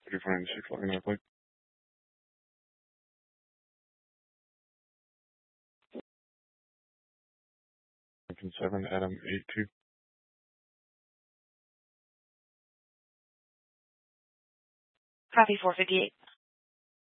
3496, let me know, please. 7 Adam 82. Copy 458.